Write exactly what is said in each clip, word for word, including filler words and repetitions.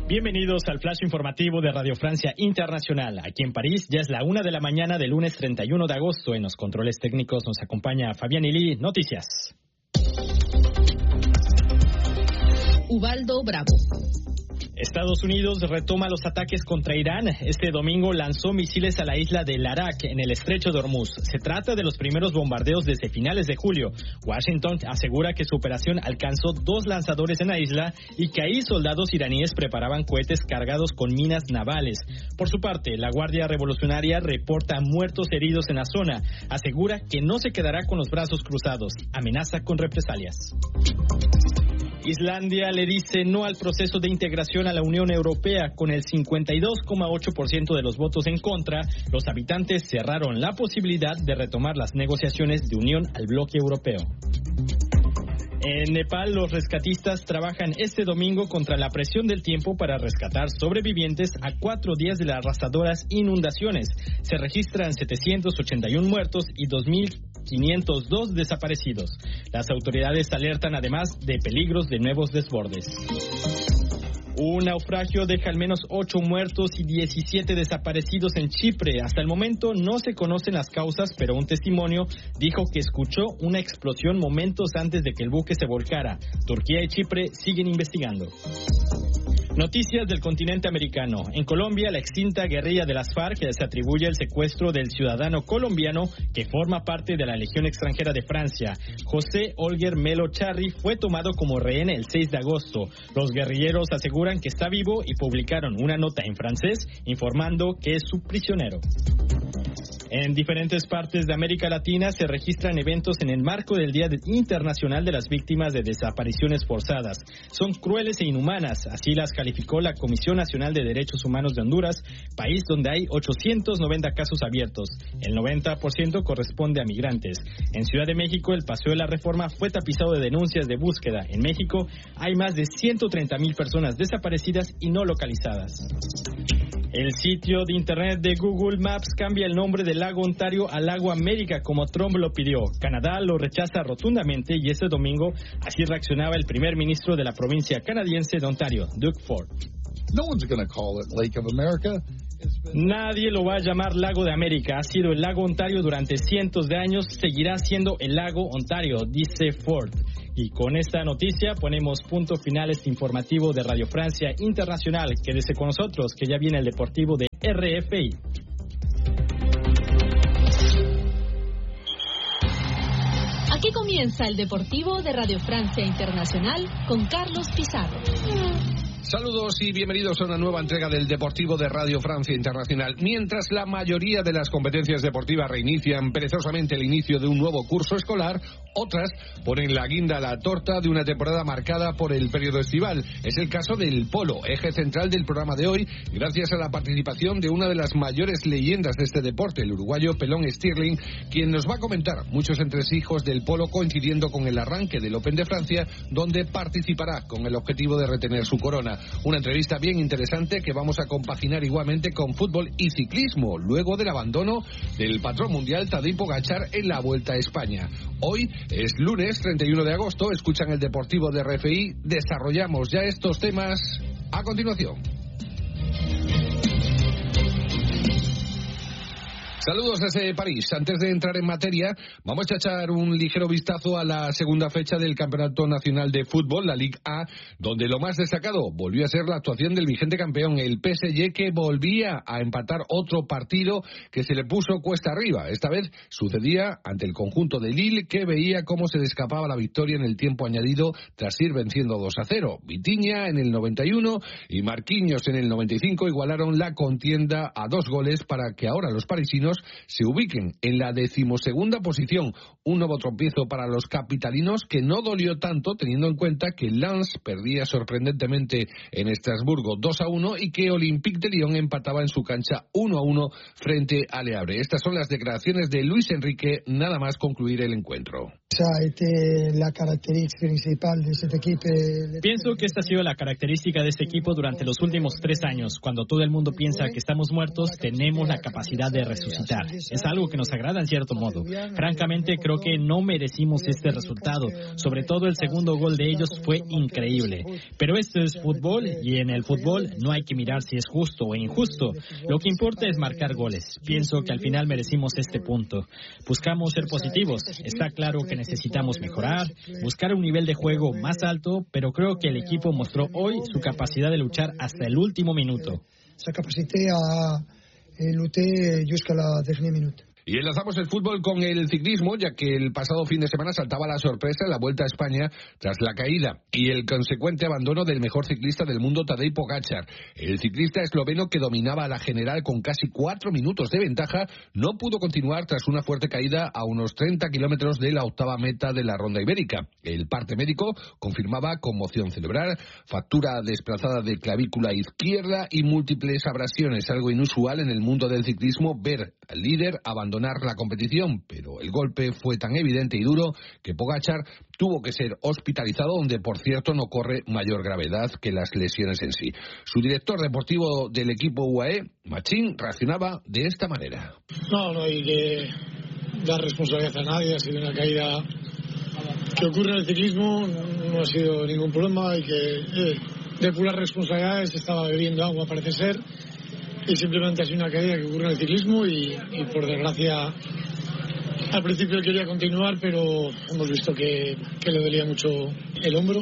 Bienvenidos al flash informativo de Radio Francia Internacional. Aquí en París ya es la una de la mañana del lunes treinta y uno de agosto. En los controles técnicos nos acompaña Fabián Ili. Noticias. Ubaldo Bravo. Estados Unidos retoma los ataques contra Irán. Este domingo lanzó misiles a la isla de Larak en el estrecho de Hormuz. Se trata de los primeros bombardeos desde finales de julio. Washington asegura que su operación alcanzó dos lanzadores en la isla y que ahí soldados iraníes preparaban cohetes cargados con minas navales. Por su parte, la Guardia Revolucionaria reporta muertos heridos en la zona. Asegura que no se quedará con los brazos cruzados. Amenaza con represalias. Islandia le dice no al proceso de integración a la Unión Europea. Con el cincuenta y dos coma ocho por ciento de los votos en contra, los habitantes cerraron la posibilidad de retomar las negociaciones de unión al bloque europeo. En Nepal, los rescatistas trabajan este domingo contra la presión del tiempo para rescatar sobrevivientes a cuatro días de las arrasadoras inundaciones. Se registran setecientos ochenta y uno muertos y dos mil quinientos dos desaparecidos. Las autoridades alertan además de peligros de nuevos desbordes. Un naufragio deja al menos ocho muertos y diecisiete desaparecidos en Chipre. Hasta el momento no se conocen las causas, pero un testimonio dijo que escuchó una explosión momentos antes de que el buque se volcara. Turquía y Chipre siguen investigando. Noticias del continente americano. En Colombia, la extinta guerrilla de las FARC se atribuye el secuestro del ciudadano colombiano que forma parte de la Legión extranjera de Francia. José Olguer Melo Charri fue tomado como rehén el seis de agosto. Los guerrilleros aseguran que está vivo y publicaron una nota en francés informando que es su prisionero. En diferentes partes de América Latina se registran eventos en el marco del Día Internacional de las Víctimas de Desapariciones Forzadas. Son crueles e inhumanas, así las calificó la Comisión Nacional de Derechos Humanos de Honduras, país donde hay ochocientos noventa casos abiertos. El noventa por ciento corresponde a migrantes. En Ciudad de México, el Paseo de la Reforma fue tapizado de denuncias de búsqueda. En México, hay más de ciento treinta mil personas desaparecidas y no localizadas. El sitio de internet de Google Maps cambia el nombre del lago Ontario al lago América como Trump lo pidió. Canadá lo rechaza rotundamente y este domingo así reaccionaba el primer ministro de la provincia canadiense de Ontario, Doug Ford. No one's going to call it Lake of America. Nadie lo va a llamar Lago de América. Ha sido el lago Ontario durante cientos de años. Seguirá siendo el lago Ontario, dice Ford. Y con esta noticia ponemos punto final a este informativo de Radio Francia Internacional. Quédese con nosotros, que ya viene el deportivo de R F I. Aquí comienza el deportivo de Radio Francia Internacional con Carlos Pizarro. Saludos y bienvenidos a una nueva entrega del Deportivo de Radio Francia Internacional. Mientras la mayoría de las competencias deportivas reinician perezosamente el inicio de un nuevo curso escolar, otras ponen la guinda a la torta de una temporada marcada por el periodo estival. Es el caso del polo, eje central del programa de hoy, gracias a la participación de una de las mayores leyendas de este deporte, el uruguayo Pelón Stirling, quien nos va a comentar muchos entresijos del polo coincidiendo con el arranque del Open de Francia, donde participará con el objetivo de retener su corona. Una entrevista bien interesante que vamos a compaginar igualmente con fútbol y ciclismo, luego del abandono del patrón mundial Tadej Pogačar en la Vuelta a España. Hoy es lunes treinta y uno de agosto, escuchan el Deportivo de R F I, desarrollamos ya estos temas a continuación. Saludos desde París. Antes de entrar en materia, vamos a echar un ligero vistazo a la segunda fecha del Campeonato Nacional de Fútbol, la Ligue A, donde lo más destacado volvió a ser la actuación del vigente campeón, el P S G, que volvía a empatar otro partido que se le puso cuesta arriba. Esta vez sucedía ante el conjunto de Lille, que veía cómo se le escapaba la victoria en el tiempo añadido tras ir venciendo dos a cero. Vitinha en el noventa y uno y Marquinhos en el noventa y cinco igualaron la contienda a dos goles para que ahora los parisinos se ubiquen en la decimosegunda posición. Un nuevo tropiezo para los capitalinos que no dolió tanto teniendo en cuenta que Lens perdía sorprendentemente en Estrasburgo dos a uno y que Olympique de Lyon empataba en su cancha uno a uno frente a Le Havre. Estas son las declaraciones de Luis Enrique nada más concluir el encuentro. Pienso que esta ha sido la característica de este equipo durante los últimos tres años. Cuando todo el mundo piensa que estamos muertos, tenemos la capacidad de resucitar. Es algo que nos agrada en cierto modo. Francamente, creo que no merecimos este resultado. Sobre todo el segundo gol de ellos fue increíble. Pero esto es fútbol y en el fútbol no hay que mirar si es justo o injusto. Lo que importa es marcar goles. Pienso que al final merecimos este punto. Buscamos ser positivos. Está claro que necesitamos mejorar, buscar un nivel de juego más alto, pero creo que el equipo mostró hoy su capacidad de luchar hasta el último minuto. Sa capacité à lutter jusqu'à la dernière minute. Y enlazamos el fútbol con el ciclismo, ya que el pasado fin de semana saltaba la sorpresa en la Vuelta a España tras la caída y el consecuente abandono del mejor ciclista del mundo, Tadej Pogačar. El ciclista esloveno, que dominaba a la general con casi cuatro minutos de ventaja, no pudo continuar tras una fuerte caída a unos treinta kilómetros de la octava meta de la Ronda Ibérica. El parte médico confirmaba conmoción cerebral, fractura desplazada de clavícula izquierda y múltiples abrasiones, algo inusual en el mundo del ciclismo ver al líder abandonar la competición, pero el golpe fue tan evidente y duro que Pogačar tuvo que ser hospitalizado, donde por cierto no corre mayor gravedad que las lesiones en sí. Su director deportivo del equipo U A E, Machín, reaccionaba de esta manera. No, no hay que dar responsabilidad a nadie, ha sido una caída que ocurre en el ciclismo, no ha sido ningún problema, hay que eh, depurar responsabilidades, estaba bebiendo agua parece ser, y simplemente ha sido una caída que ocurre en el ciclismo y, y por desgracia al principio quería continuar, pero hemos visto que, que le dolía mucho el hombro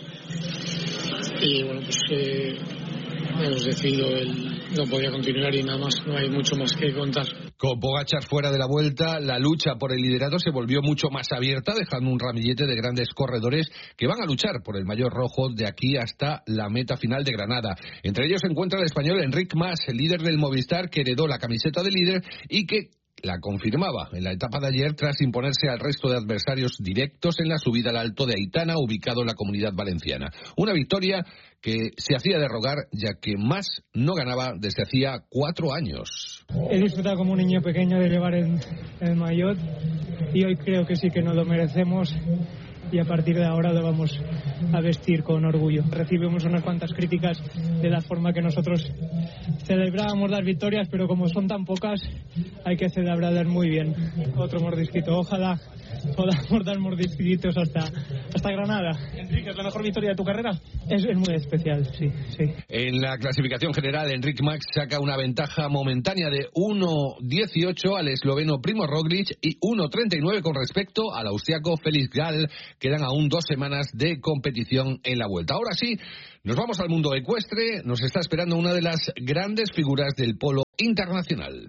y bueno, pues eh, hemos decidido el no podía continuar y nada más, no hay mucho más que contar. Con Pogačar fuera de la Vuelta, la lucha por el liderato se volvió mucho más abierta, dejando un ramillete de grandes corredores que van a luchar por el maillot rojo de aquí hasta la meta final de Granada. Entre ellos se encuentra el español Enric Mas, el líder del Movistar, que heredó la camiseta de líder y que la confirmaba en la etapa de ayer tras imponerse al resto de adversarios directos en la subida al Alto de Aitana, ubicado en la Comunidad Valenciana. Una victoria que se hacía de rogar, ya que Mas no ganaba desde hacía cuatro años. He disfrutado como un niño pequeño de llevar el, el maillot y hoy creo que sí que nos lo merecemos y a partir de ahora lo vamos a vestir con orgullo. Recibimos unas cuantas críticas de la forma que nosotros celebrábamos las victorias, pero como son tan pocas hay que celebrarlas muy bien. Otro mordisquito, ojalá podamos dar mordisquitos hasta, hasta Granada. Enrique, ¿es la mejor victoria de tu carrera? Es, es muy especial, sí, sí. En la clasificación general, Enric Mas saca una ventaja momentánea de uno dieciocho al esloveno Primož Roglič y uno treinta y nueve con respecto al austriaco Felix Gall. Quedan aún dos semanas de competición en la Vuelta. Ahora sí, nos vamos al mundo ecuestre. Nos está esperando una de las grandes figuras del polo internacional.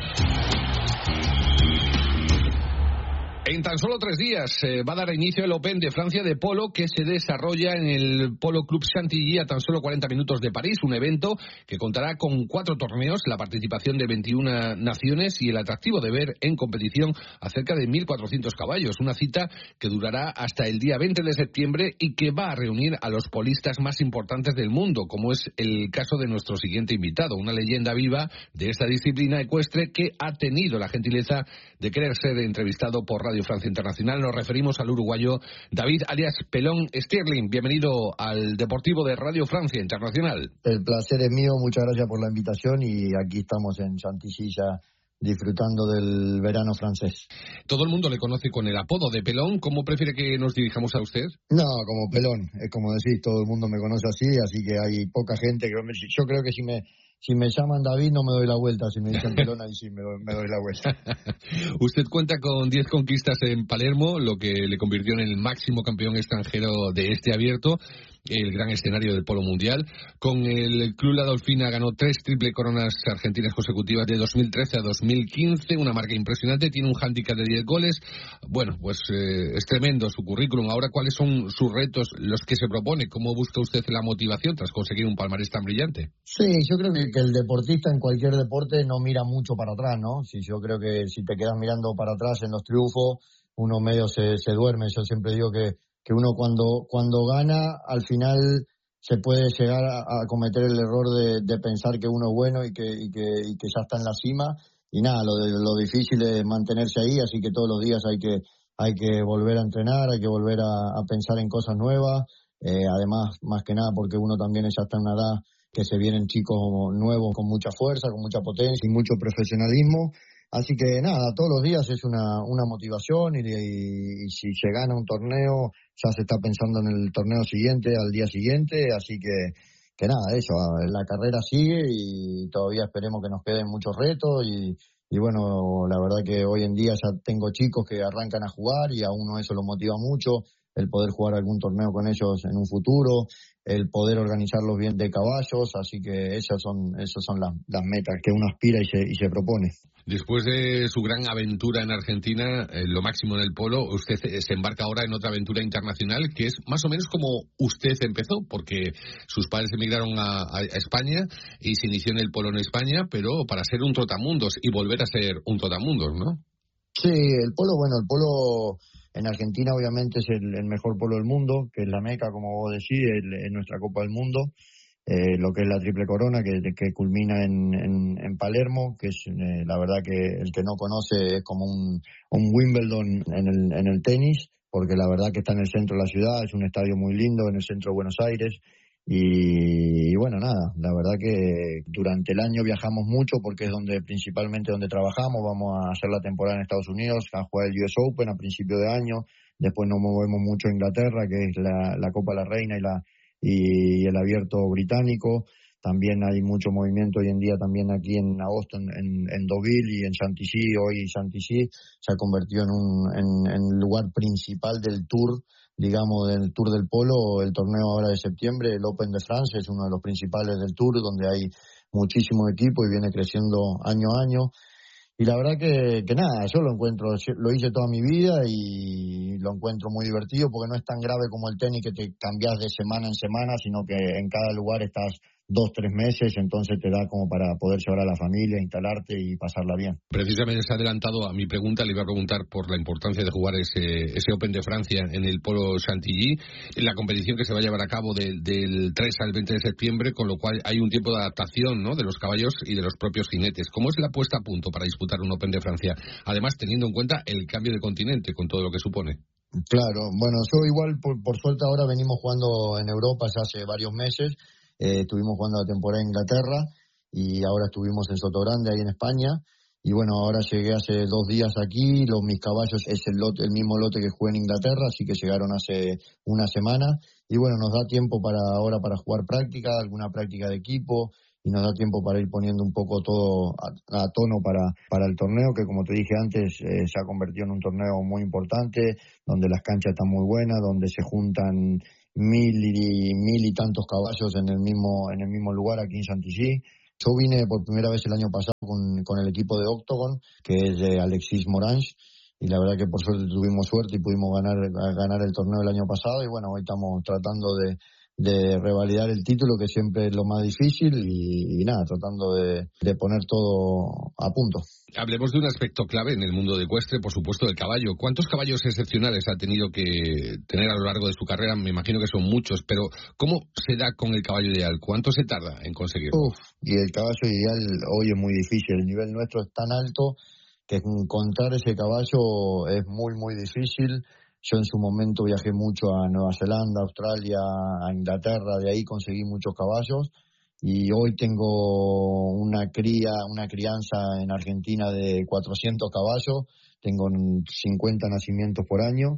En tan solo tres días eh, va a dar inicio el Open de Francia de polo, que se desarrolla en el Polo Club Chantilly a tan solo cuarenta minutos de París, un evento que contará con cuatro torneos, la participación de veintiuna naciones y el atractivo de ver en competición a cerca de mil cuatrocientos caballos, una cita que durará hasta el día veinte de septiembre y que va a reunir a los polistas más importantes del mundo, como es el caso de nuestro siguiente invitado, una leyenda viva de esta disciplina ecuestre que ha tenido la gentileza de querer ser entrevistado por Radio Francia Internacional. Nos referimos al uruguayo David alias Pelón Stirling. Bienvenido al Deportivo de Radio Francia Internacional. El placer es mío, muchas gracias por la invitación y aquí estamos en Chantilly ya disfrutando del verano francés. Todo el mundo le conoce con el apodo de Pelón. ¿Cómo prefiere que nos dirijamos a usted? No, como Pelón, es como decís, todo el mundo me conoce así, así que hay poca gente que me... Yo creo que si me... Si me llaman David no me doy la vuelta, si me dicen Pelón ahí sí me doy, me doy la vuelta. Usted cuenta con diez conquistas en Palermo, lo que le convirtió en el máximo campeón extranjero de este abierto, el gran escenario del polo mundial. Con el Club La Dolfina ganó tres triple coronas argentinas consecutivas de dos mil trece a dos mil quince, una marca impresionante, tiene un hándicap de diez goles. Bueno, pues eh, es tremendo su currículum. Ahora, ¿cuáles son sus retos, los que se propone? ¿Cómo busca usted la motivación tras conseguir un palmarés tan brillante? Sí, yo creo que, que el deportista en cualquier deporte no mira mucho para atrás, ¿no? Si yo creo que si te quedas mirando para atrás en los triunfos, uno medio se, se duerme. Yo siempre digo que que uno cuando cuando gana, al final se puede llegar a, a cometer el error de, de pensar que uno es bueno y que, y que y que ya está en la cima, y nada, lo, de, lo difícil es mantenerse ahí, así que todos los días hay que hay que volver a entrenar, hay que volver a, a pensar en cosas nuevas, eh, además, más que nada porque uno también ya está en una edad que se vienen chicos nuevos con mucha fuerza, con mucha potencia y mucho profesionalismo. Así que nada, todos los días es una, una motivación y, y, y si se gana un torneo, ya se está pensando en el torneo siguiente, al día siguiente, así que, que nada, eso, la carrera sigue y todavía esperemos que nos queden muchos retos y, y bueno, la verdad que hoy en día ya tengo chicos que arrancan a jugar y a uno eso lo motiva mucho, el poder jugar algún torneo con ellos en un futuro, el poder organizarlos bien de caballos, así que esas son esas son las, las metas que uno aspira y se, y se propone. Después de su gran aventura en Argentina, eh, lo máximo en el polo, usted se embarca ahora en otra aventura internacional que es más o menos como usted empezó, porque sus padres emigraron a, a España y se inició en el polo en España, pero para ser un trotamundos y volver a ser un trotamundos, ¿no? Sí, el polo, bueno, el polo en Argentina obviamente es el, el mejor polo del mundo, que es la meca, como vos decís, es nuestra Copa del Mundo. Eh, lo que es la triple corona que, que culmina en, en, en Palermo, que es eh, la verdad que el que no conoce es como un, un Wimbledon en el, en el tenis, porque la verdad que está en el centro de la ciudad, es un estadio muy lindo en el centro de Buenos Aires y, y bueno, nada, la verdad que durante el año viajamos mucho porque es donde principalmente donde trabajamos, vamos a hacer la temporada en Estados Unidos, a jugar el U S Open a principio de año, después nos movemos mucho a Inglaterra, que es la, la Copa de la Reina y la y el abierto británico. También hay mucho movimiento hoy en día también aquí en agosto en, en, en Deauville y en Chantilly. Hoy Chantilly se ha convertido en un en, en lugar principal del tour, digamos, del Tour del Polo. El torneo ahora de septiembre, el Open de France, es uno de los principales del tour, donde hay muchísimo equipo y viene creciendo año a año. Y la verdad que, que nada, yo lo encuentro, lo hice toda mi vida y lo encuentro muy divertido porque no es tan grave como el tenis que te cambias de semana en semana, sino que en cada lugar estás dos, tres meses, entonces te da como para poder llevar a la familia, instalarte y pasarla bien. Precisamente se ha adelantado a mi pregunta, le iba a preguntar por la importancia de jugar ese, ese Open de Francia en el Polo Chantilly, en la competición que se va a llevar a cabo del, del tres al veinte de septiembre, con lo cual hay un tiempo de adaptación, ¿no?, de los caballos y de los propios jinetes. ¿Cómo es la puesta a punto para disputar un Open de Francia? Además, teniendo en cuenta el cambio de continente, con todo lo que supone. Claro, bueno, yo igual, por, por suerte ahora venimos jugando en Europa ya hace varios meses. Eh, estuvimos jugando la temporada en Inglaterra y ahora estuvimos en Sotogrande, ahí en España. Y bueno, ahora llegué hace dos días aquí. Los mis caballos es el lote, el mismo lote que jugué en Inglaterra, así que llegaron hace una semana. Y bueno, nos da tiempo para ahora para jugar práctica, alguna práctica de equipo, y nos da tiempo para ir poniendo un poco todo a, a tono para, para el torneo, que como te dije antes, eh, se ha convertido en un torneo muy importante, donde las canchas están muy buenas, donde se juntan mil y mil y tantos caballos en el mismo en el mismo lugar aquí en Chantilly. Yo vine por primera vez el año pasado con, con el equipo de Octagon, que es de Alexis Morange, y la verdad que por suerte tuvimos suerte y pudimos ganar ganar el torneo el año pasado, y bueno, hoy estamos tratando de de revalidar el título, que siempre es lo más difícil, y, y nada, tratando de, de poner todo a punto. Hablemos de un aspecto clave en el mundo de ecuestre, por supuesto, del caballo. ¿Cuántos caballos excepcionales ha tenido que tener a lo largo de su carrera? Me imagino que son muchos, pero ¿cómo se da con el caballo ideal? ¿Cuánto se tarda en conseguirlo? Uf, y el caballo ideal hoy es muy difícil. El nivel nuestro es tan alto que encontrar ese caballo es muy, muy difícil. Yo en su momento viajé mucho a Nueva Zelanda, Australia, a Inglaterra, de ahí conseguí muchos caballos. Y hoy tengo una cría, una crianza en Argentina de cuatrocientos caballos, tengo cincuenta nacimientos por año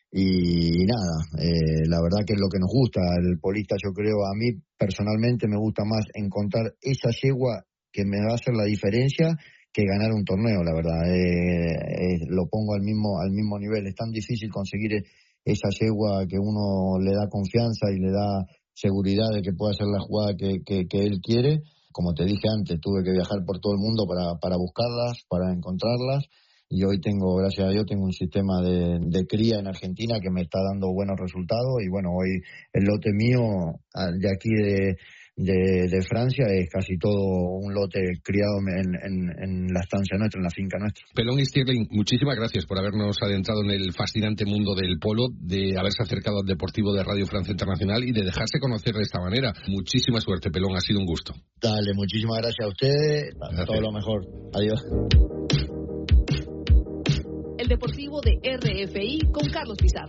y nada, eh, la verdad que es lo que nos gusta. El polista, yo creo, a mí personalmente me gusta más encontrar esa yegua que me va a hacer la diferencia que ganar un torneo, la verdad. Eh, eh, lo pongo al mismo, al mismo nivel. Es tan difícil conseguir esa yegua que uno le da confianza y le da seguridad de que pueda hacer la jugada que, que, que él quiere. Como te dije antes, tuve que viajar por todo el mundo para, para buscarlas, para encontrarlas, y hoy tengo, gracias a Dios, tengo un sistema de, de cría en Argentina que me está dando buenos resultados, y bueno, hoy el lote mío de aquí de, de, de Francia es casi todo un lote criado en, en, en la estancia nuestra, en la finca nuestra. Pelón y Stirling, muchísimas gracias por habernos adentrado en el fascinante mundo del polo, de haberse acercado al Deportivo de Radio Francia Internacional y de dejarse conocer de esta manera. Muchísima suerte, Pelón, ha sido un gusto. Dale, muchísimas gracias a ustedes, gracias. Todo lo mejor. Adiós. el Deportivo de R F I con Carlos Pizarro.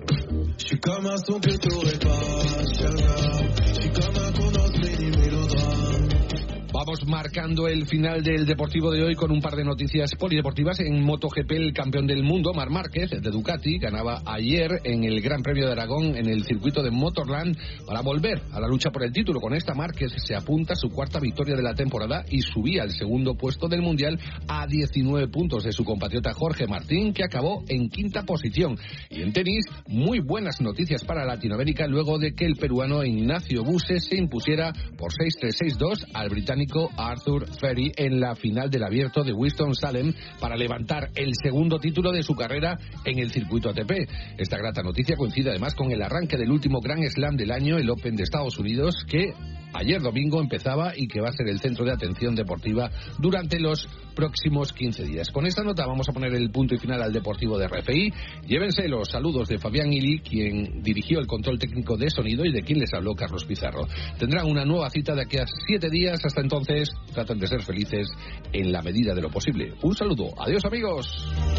Vamos marcando el final del Deportivo de hoy con un par de noticias polideportivas. En MotoGP, el campeón del mundo, Marc Márquez, de Ducati, ganaba ayer en el Gran Premio de Aragón en el circuito de Motorland para volver a la lucha por el título. Con esta, Márquez se apunta a su cuarta victoria de la temporada y subía al segundo puesto del Mundial a diecinueve puntos de su compatriota Jorge Martín, que acabó en quinta posición. Y en tenis, muy buenas noticias para Latinoamérica luego de que el peruano Ignacio Buses se impusiera por seis tres seis dos al británico Arthur Ferry en la final del Abierto de Winston-Salem para levantar el segundo título de su carrera en el circuito A T P. Esta grata noticia coincide además con el arranque del último Grand Slam del año, el Open de Estados Unidos, que ayer domingo empezaba y que va a ser el centro de atención deportiva durante los próximos quince días. Con esta nota vamos a poner el punto y final al Deportivo de R F I. Llévense los saludos de Fabián Ili, quien dirigió el control técnico de sonido, y de quien les habló Carlos Pizarro. Tendrán una nueva cita de aquí a siete días. Hasta entonces, traten de ser felices en la medida de lo posible. Un saludo. Adiós, amigos.